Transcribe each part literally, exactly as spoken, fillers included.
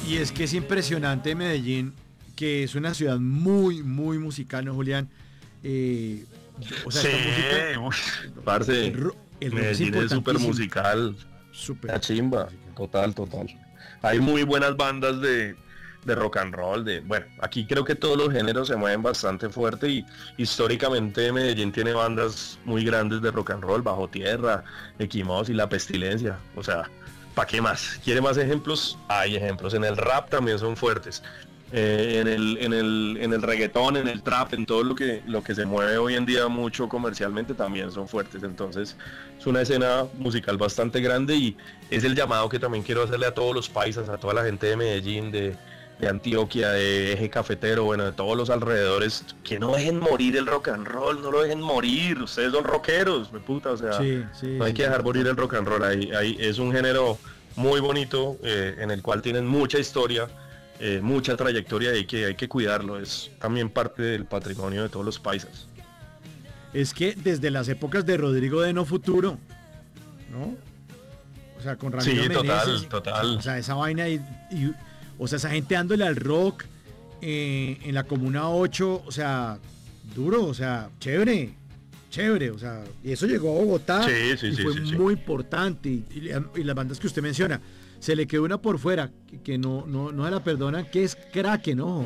Y es que es impresionante Medellín, que es una ciudad muy, muy musical, ¿no, Julián? Eh, o sea, Sí, esta música, uy, parce, el, ro- el rock es Medellín es súper importantísimo. musical, Súper, la súper chimba, musical. total, total. Hay muy buenas bandas de, de rock and roll, de, bueno, aquí creo que todos los géneros se mueven bastante fuerte y históricamente Medellín tiene bandas muy grandes de rock and roll, Bajo Tierra, Equimosis y La Pestilencia, o sea, ¿para qué más? ¿Quiere más ejemplos? Hay ejemplos, en el rap también son fuertes. Eh, en, el, en, el, en el reggaetón, en el trap, en todo lo que, lo que se mueve hoy en día mucho comercialmente también son fuertes. Entonces es una escena musical bastante grande y es el llamado que también quiero hacerle a todos los paisas, a toda la gente de Medellín, de, de Antioquia, de Eje Cafetero, bueno, de todos los alrededores, que no dejen morir el rock and roll, no lo dejen morir, ustedes son rockeros, me puta, o sea, Sí, sí, no hay sí, que sí, dejar morir total. el rock and roll, ahí, ahí es un género muy bonito, eh, en el cual tienen mucha historia, eh, mucha trayectoria y que hay que cuidarlo, es también parte del patrimonio de todos los paisas. Es que desde las épocas de Rodrigo de No Futuro, ¿no? O sea, con Ramiro Sí, Meneses, total, o total. sea, esa vaina y, y- o sea, esa gente dándole al rock eh, en la Comuna ocho, o sea, duro, o sea, chévere, chévere, o sea, y eso llegó a Bogotá Sí, sí, y sí, fue sí, sí. muy importante, y, y- y las bandas que usted menciona, se le quedó una por fuera, que, que no, no, no se la perdonan, que es Kraken, ojo,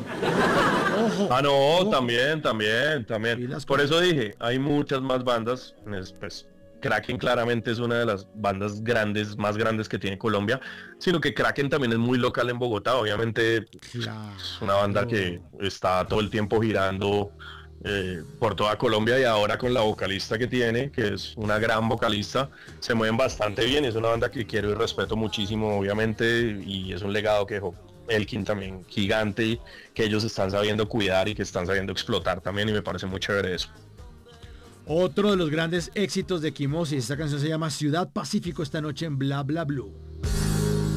ojo, Ah, no, ojo, también, también, también. pilas Por con eso eso. dije, hay muchas más bandas. es, Pues Kraken claramente es una de las bandas grandes, más grandes que tiene Colombia, sino que Kraken también es muy local en Bogotá. Obviamente es una banda que Claro. está todo el tiempo girando, eh, por toda Colombia y ahora con la vocalista que tiene, que es una gran vocalista, se mueven bastante bien. Es una banda que quiero y respeto muchísimo, obviamente, y es un legado que dejó Elkin también gigante y que ellos están sabiendo cuidar y que están sabiendo explotar también y me parece muy chévere eso. Otro de los grandes éxitos de Quimosis, esta canción se llama Ciudad Pacífico esta noche en Bla Bla Blue.